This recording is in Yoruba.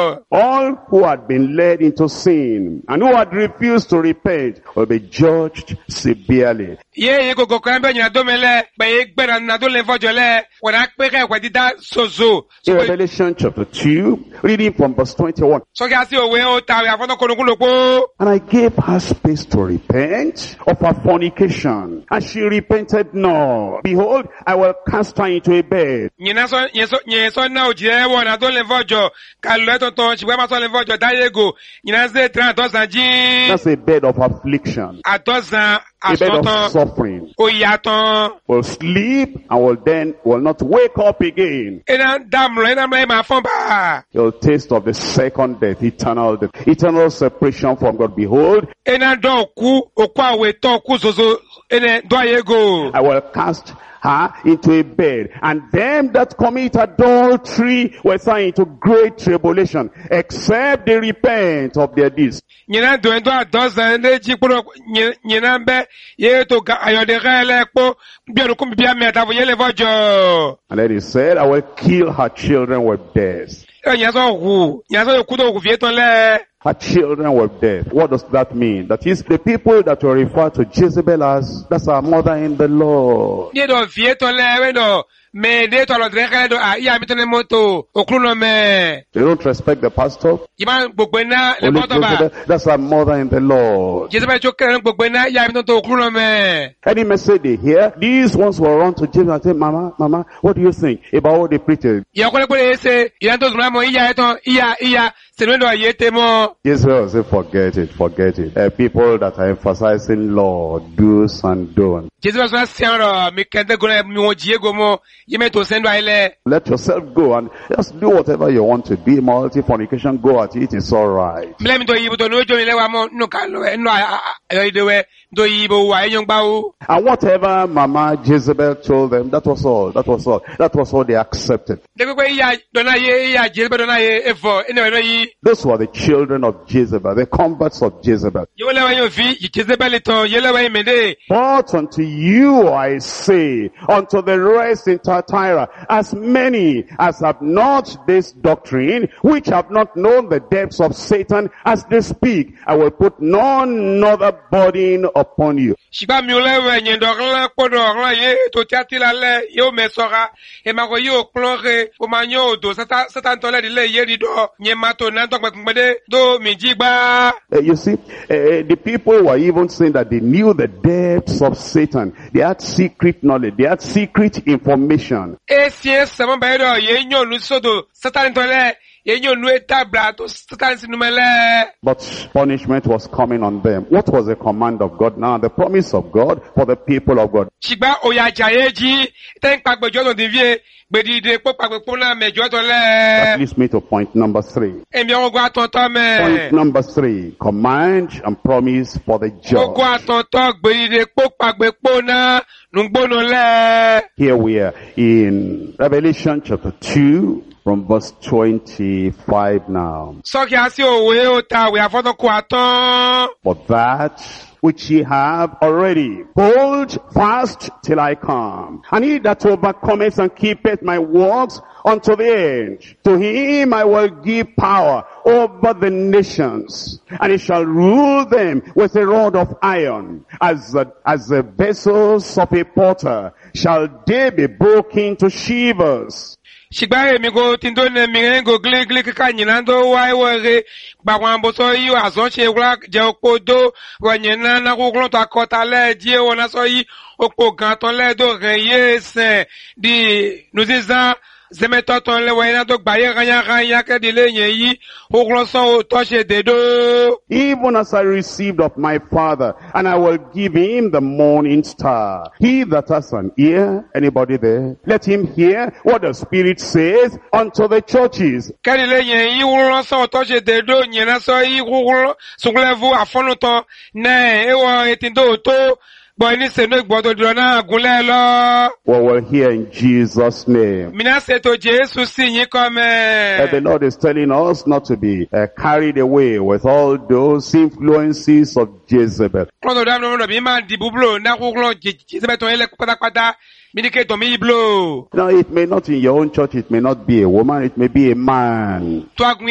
All who had been led into sin and who had refused to repent will be judged severely. Ye go kwambe nyina domele be gbera na do le fojole wona pe ka kwedida sozo. Revelation chapter 2, reading from verse 21. So ga si owe o ta afon konukun lopo. And I gave her space to repent of her fornication, and she repented not. Behold, I will cast her into a bed. Nyina so na o je wona do le fojo ka lo tonton si we ma so le fojo dayego nyina se 30 ji. That's a bed of affliction, Atozan a bed of asotan suffering. oyaton Will sleep and will not wake up again. ena damlo ma fon ba. You'll taste of the second death, eternal separation from God. Behold, Ena do ku oku awe to ku zozo ene do ayego. I will cast her into a bed, and them that commit adultery will thrown into great tribulation, except they repent of their deeds. Nyina do endo adozan ne ji poro nyina be ye to ga ayode gele po bi oru kum bia meta fo yele fojo. And then he said, I will kill her children with death. Nyina so ku do ku fie ton le. Her children with death. What does that mean? That is, the people that were referred to Jezebel as, that's our mother in the Lord. Ni do fie ton le we do me de to lo dre do a ya mi ton moto okru no me. They don't respect the pastor. Iman gbogbo na le Only moto ba. Jezebel, that's our mother in the Lord. Jezebel cho kere gbogbo na ya mi ton to okru no me. Any message they hear, these ones will run to Jezebel and say, Mama, what do you think about what they preach? Ya ko le ko le se ya to zuma mo iya eton iya se no do ayete mo. Israel say, forget it. People that are emphasizing law, do's and don'ts. Jezebel so sianro mi kende go na mi won jiego mo yeme to sendo ile. Let yourself go and just do whatever you want to be. Immorality, fornication, go at it. It's all right. Mlem do yibo to no jo ile wa mo no ka lo no ayo idewe do yibo wa eyon gba o. And whatever Mama Jezebel told them, that was all. That was all they accepted. De ko iya do na ye iya Jezebel do na ye efo ene we no yi. Those were the children of Jezebel, the converts of Jezebel. Yo le wa yo fi Jezebel to yele wa mede. But unto you I say, unto the rest in Thyatira, as many as have not this doctrine, which have not known the depths of Satan, as they speak, I will put none other burden upon you. Shiba mi ole we yen do ran podo ran ye to tiatila le yo me sora e ma ko yo plonge o ma nyo do satan to le le ye ri do yen ma to na to gbede do mi jigba. You see, the people were even saying that they knew the depths of Satan. They had secret knowledge. They had secret information. E si sama ba do ye nyo lu so do satan to le ye nyo nu etabla to satan sinu mele. But punishment was coming on them. What was the command of God now? The promise of God for the people of God. Shigba oya jayeji ten pagbejo no divie gbedide popagbepo na mejo to le. That leads me to point number 3. Emi ogun atonto me. Point number 3. Command and promise for the Ogun judge. atonto gbedide popagbepo na nungbono le. Here we are in Revelation chapter 2 from verse 25 now. Soki asi owe ota we afoto ko aton. For that which ye have already, hold fast till I come. And he that overcometh and keepeth my works unto the end, to him I will give power over the nations, and he shall rule them with a rod of iron, as the vessels of a potter shall they be broken to shivers. Shigba mi go tindo ne mi go gli ka nyina do wa wore gba wan bo so yi azon se wura je opodo wo nyina na ko klon to akota le die wona so yi opo gan ton le do ren ye sen di nuzizan zemeto ton le wa na do gba ye ganya ke di le yen yi o klon so o to se dedo. Even as I received of my Father, and I will give him the morning star. He that has an ear, anybody there? Let him hear what the Spirit says unto the churches. Kedi le yen yi o so to se dedo nyina so yi wo so level afonu ton na e wo etindo to. Boy, listen, no, but do not go le. What we'll hear in Jesus' name. Mina se to Jesus sinye come. The Lord is telling us not to be carried away with all those influences of Jezebel. Kono da no bi ma di bublo na ko klo Jezebel to ele pata minike to mi blo. Now, it may not in your own church, it may not be a woman, it may be a man. To